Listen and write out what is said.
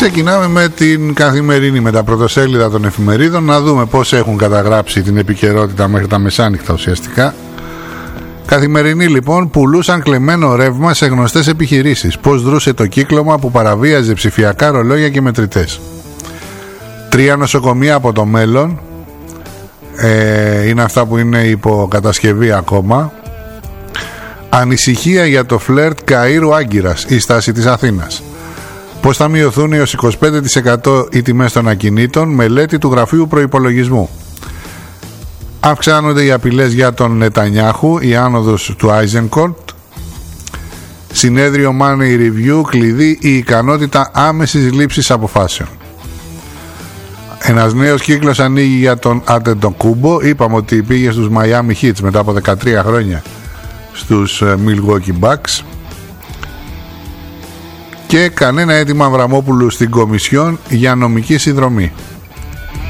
ξεκινάμε με την καθημερινή, με τα πρωτοσέλιδα των εφημερίδων, να δούμε πώς έχουν καταγράψει την επικαιρότητα μέχρι τα μεσάνυχτα ουσιαστικά. Καθημερινή λοιπόν, πουλούσαν κλεμμένο ρεύμα σε γνωστές επιχειρήσεις. Πώς δρούσε το κύκλωμα που παραβίαζε ψηφιακά ρολόγια και μετρητές. 3 νοσοκομεία από το μέλλον, είναι αυτά που είναι υποκατασκευή ακόμα. Ανησυχία για το φλερτ Καΐρου-Άγκυρας, η στάση της Αθήνας. Πώς θα μειωθούν έως 25% οι τιμές των ακινήτων, μελέτη του Γραφείου Προϋπολογισμού. Αυξάνονται οι απειλές για τον Νετανιάχου, η άνοδος του Άιζενκορτ. Συνέδριο Money Review, κλειδί η ικανότητα άμεσης λήψης αποφάσεων. Ένας νέος κύκλος ανοίγει για τον Αντετοκούμπο. Είπαμε ότι πήγε στους Miami Heat μετά από 13 χρόνια στους Milwaukee Bucks. Και κανένα αίτημα Αβραμόπουλου στην Κομισιόν για νομική συνδρομή.